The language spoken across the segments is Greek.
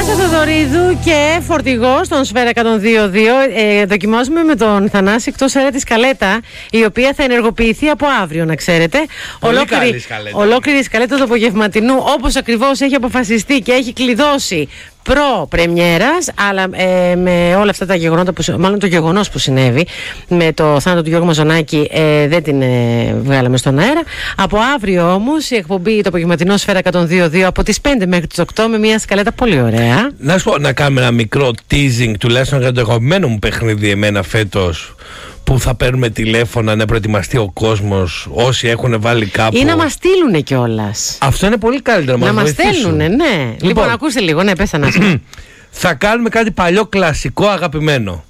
Θοδωρίδου και φορτηγό στον Σφαίρα 102.2. Δοκιμάζουμε με τον Θανάση εκτός αέρα τη σκαλέτα, η οποία θα ενεργοποιηθεί από αύριο, να ξέρετε. Ολόκληρη σκαλέτα του απογευματινού, όπως ακριβώς έχει αποφασιστεί και έχει κλειδώσει προ-πρεμιέρας, αλλά με όλα αυτά τα γεγονότα, μάλλον το γεγονός που συνέβη με το θάνατο του Γιώργου Μαζονάκη, δεν την βγάλαμε στον αέρα. Από αύριο όμως η εκπομπή, το απογευματινό Σφαίρα 102.2, από τις 5 μέχρι τις 8, με μια σκαλέτα πολύ ωραία. Να σου πω, να κάνουμε ένα μικρό teasing τουλάχιστον για το αγαπημένο μου παιχνίδι εμένα φέτος, που θα παίρνουμε τηλέφωνα να προετοιμαστεί ο κόσμος, όσοι έχουν βάλει κάπου. Ή να μας στείλουνε κιόλας. Αυτό είναι πολύ καλύτερο. Να μας στέλνουνε, ναι. Λοιπόν, ακούστε λίγο, ναι, πες Θανάση. Θα κάνουμε κάτι παλιό κλασικό αγαπημένο.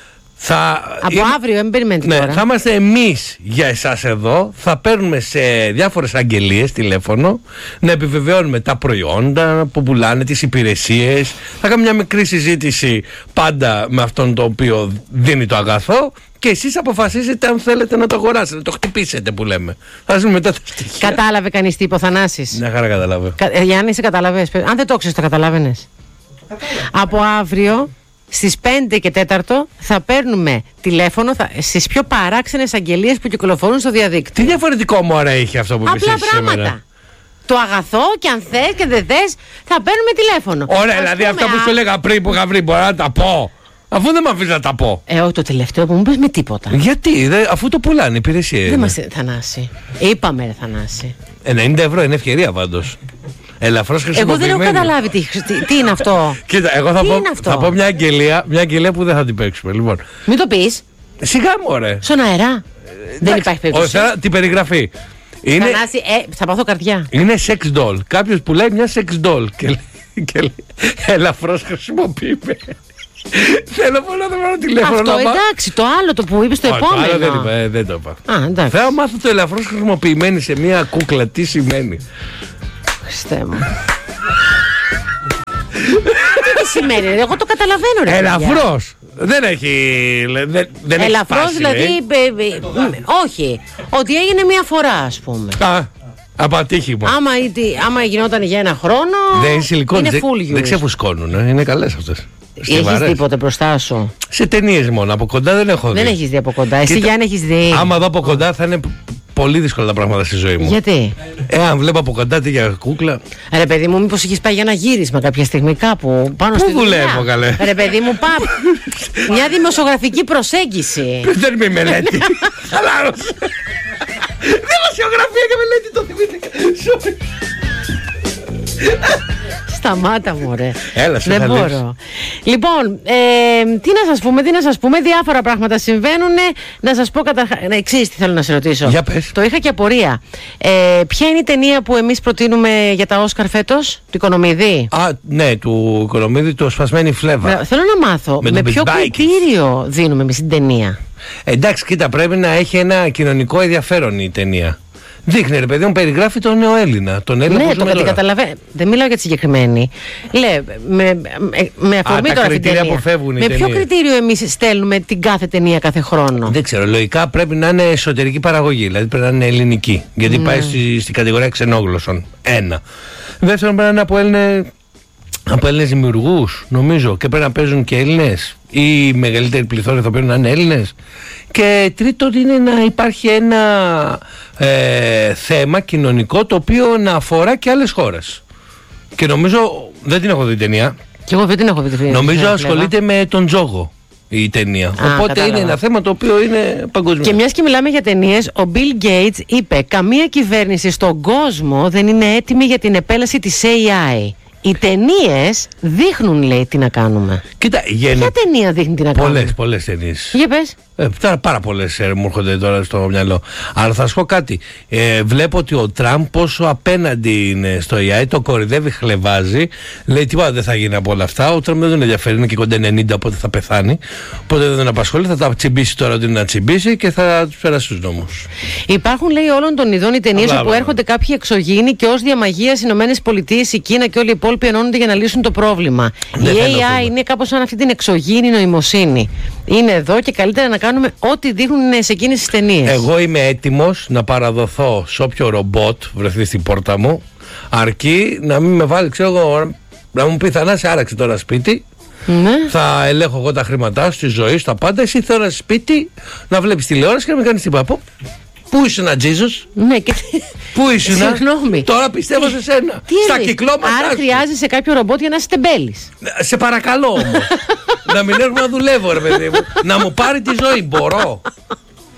Από αύριο, μην περιμένετε τώρα. Θα είμαστε εμείς για εσάς εδώ. Θα παίρνουμε σε διάφορες αγγελίες τηλέφωνο, να επιβεβαιώνουμε τα προϊόντα που πουλάνε, τις υπηρεσίες. Θα κάνουμε μια μικρή συζήτηση πάντα με αυτόν το οποίο δίνει το αγαθό. Και εσείς αποφασίζετε αν θέλετε να το αγοράσετε, να το χτυπήσετε που λέμε. Θα δούμε μετά τα στοιχεία. Κατάλαβε κανείς τι είπε ο Θανάσης? Μια χαρά κατάλαβε. Γιάννη, σε καταλαβες? Αν δεν το ξέρεις, το καταλάβαινες? Από αύριο στις 5 και 4 θα παίρνουμε τηλέφωνο στις πιο παράξενες αγγελίες που κυκλοφορούν στο διαδίκτυο. Τι διαφορετικό μωρά έχει αυτό που είπες απλά πράγματα. Σήμερα. Το αγαθό, και αν θες και δεν θες, θα παίρνουμε τηλέφωνο. Ωραία, δηλαδή αυτά που σου έλεγα πριν που είχα βρει, μπορώ να τα πω. Αφού δεν με αφήνει να τα πω. Όχι, το τελευταίο που μου πες με τίποτα. Γιατί, αφού το πουλάνε υπηρεσία. Δεν μας, Θανάση. Είπαμε, ρε Θανάση. 90 ευρώ είναι ευκαιρία πάντως. Ελαφρώς χρησιμοποιημένη. Εγώ δεν έχω καταλάβει τι είναι αυτό. Κοίτα, εγώ θα πω μια αγγελία που δεν θα την παίξουμε. Λοιπόν. Μην το πεις. Σιγά μου, ωραία. Στον αέρα. Δεν υπάρχει περίπτωση. Την περιγραφή. Θανάση, θα πάθω καρδιά. Είναι sex doll. Κάποιος που λέει μια sex doll και λέει ελαφρώς χρησιμοποιημένη. Θέλω πολύ να το πάρω τηλέφωνο. Αυτό εντάξει, το άλλο το που είπες το επόμενο. Το άλλο δεν το είπα. Θέλω να μάθω το ελαφρώς χρησιμοποιημένη σε μια κούκλα. Τι σημαίνει? Χριστέ μου. Τι σημαίνει? Εγώ το καταλαβαίνω, ρε. Ελαφρώς. Δεν έχει. Ελαφρώς δηλαδή. Όχι. Ότι έγινε μία φορά, ας πούμε. Από ατύχημα. Άμα γινόταν για ένα χρόνο. Δεν είναι σιλικόνη. Είναι full use. Δεν ξεφουσκώνουν. Είναι καλές αυτές. Έχεις τίποτε μπροστά σου? Σε ταινίες μόνο. Από κοντά δεν έχω δει. Δεν έχεις δει από κοντά. Εσύ, Γιάννη, έχεις δει? Άμα δω από κοντά θα είναι πολύ δύσκολα τα πράγματα στη ζωή μου. Γιατί? Αν βλέπω από κοντά τι για κούκλα. Ρε παιδί μου, μήπως έχεις πάει για ένα γύρισμα κάποια στιγμή κάπου πάνω στη δουλειά? Πού δουλεύω, καλέ? Ρε παιδί μου, μια δημοσιογραφική προσέγγιση. Δεν είμαι μελέτη. Χαλάρωσε. Δημοσιογραφία και μελέτη, το θυμήθηκα. Σταμάτα μου, ρε. Έλα, δεν μπορώ. Λοιπόν, τι να σας πούμε, διάφορα πράγματα συμβαίνουν. Να σας πω εξής τι θέλω να σε ρωτήσω. Για πες. Το είχα και απορία. Ποια είναι η ταινία που εμείς προτείνουμε για τα Όσκαρ φέτος? Του Οικονομίδη? Ναι, του Οικονομίδη, το Σπασμένη Φλέβα. Θέλω να μάθω με ποιο κριτήριο δίνουμε εμείς την ταινία. Εντάξει, κοίτα, πρέπει να έχει ένα κοινωνικό ενδιαφέρον η ταινία. Δείχνει, ρε παιδί μου, περιγράφει τον νεοέλληνα. Ναι, το καταλαβαίνω. Δεν μιλάω για τη συγκεκριμένη. Λέει, με αφορμή τώρα την ταινία. Με ποιο κριτήριο εμείς στέλνουμε την κάθε ταινία κάθε χρόνο? Δεν ξέρω. Λογικά πρέπει να είναι εσωτερική παραγωγή. Δηλαδή πρέπει να είναι ελληνική. Γιατί πάει στην κατηγορία ξενόγλωσσων. Ένα. Δεύτερον, πρέπει να είναι από Έλληνες δημιουργούς, νομίζω. Και πρέπει να παίζουν και Έλληνες. Ή η μεγαλύτερη πληθώρα θα πρέπει να είναι Έλληνες. Και τρίτον είναι να υπάρχει ένα θέμα κοινωνικό το οποίο να αφορά και άλλες χώρες. Και νομίζω, δεν την έχω δει ταινία. Και εγώ δεν την έχω δει ταινία. Νομίζω ασχολείται με τον τζόγο η ταινία. Οπότε κατάλαβα. Είναι ένα θέμα το οποίο είναι παγκοσμίο. Και μιας και μιλάμε για ταινίες, ο Bill Gates είπε: καμία κυβέρνηση στον κόσμο δεν είναι έτοιμη για την επέλαση της AI. Οι ταινίες δείχνουν, λέει, τι να κάνουμε. Κοίτα, ποια ταινία δείχνει τι να κάνουμε? Πολλές ταινίες. Για πες. Πάρα πολλές μου έρχονται τώρα στο μυαλό. Αλλά θα σου πω κάτι. Βλέπω ότι ο Τραμπ πόσο απέναντι είναι στο AI, το κορυδεύει, χλεβάζει. Λέει τίποτα δεν θα γίνει από όλα αυτά. Ο Τραμπ δεν τον ενδιαφέρει, είναι και κοντά 90, οπότε θα πεθάνει. Οπότε δεν τον απασχολεί, θα τα τσιμπήσει τώρα ότι είναι να τσιμπήσει και θα του περάσει στους νόμους. Υπάρχουν, λέει, όλων των ειδών οι ταινίες όπου έρχονται κάποιοι εξωγήινοι και ως διαμαγείας ΗΠΑ, η Κίνα και όλοι οι υπόλοιποι ενώνονται για να λύσουν το πρόβλημα. Η AI είναι κάπως σαν αυτή την εξωγήινη νοημοσύνη. Είναι εδώ και καλύτερα να κάνουμε ό,τι δείχνουν σε εκείνες τις ταινίες. Εγώ είμαι έτοιμος να παραδοθώ σε όποιο ρομπότ βρεθεί στην πόρτα μου, αρκεί να μην με βάλει, ξέρω εγώ, Να μου πει Θανάση, άραξε τώρα σπίτι. Ναι. Θα ελέγχω εγώ τα χρήματά σου, τη ζωή σου, τα πάντα. Εσύ θέλω σπίτι να βλέπεις τηλεόραση και να μην κάνεις τίποτα. Πού ήσουν, Τζίζος? Ναι, και... Πού ήσουν? Συγγνώμη. Τώρα πιστεύω σε σένα. Στα κυκλώματα. Άρα χρειάζεσαι κάποιο ρομπότ για να είσαι τεμπέλης. Σε παρακαλώ όμως. Να μην έρχομαι να δουλεύω, ρε παιδί μου. Να μου πάρει τη ζωή. Μπορώ.